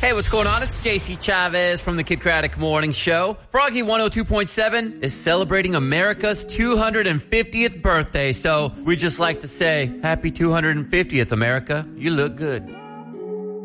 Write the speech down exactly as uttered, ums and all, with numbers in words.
Hey, what's going on? It's J C Chavez from the Kid Craddock Morning Show. Froggy one oh two point seven is celebrating America's two hundred fiftieth birthday. So we just like to say, happy two hundred fiftieth, America. You look good.